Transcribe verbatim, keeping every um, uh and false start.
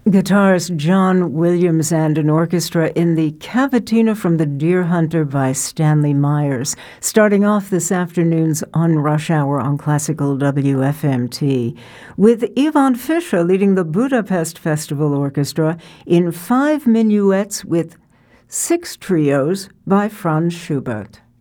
Guitarist John Williams and an orchestra in the Cavatina from the Deer Hunter by Stanley Myers, starting off this afternoon's On Rush Hour on Classical W F M T, with Ivan Fischer leading the Budapest Festival Orchestra in five minuets with six trios by Franz Schubert.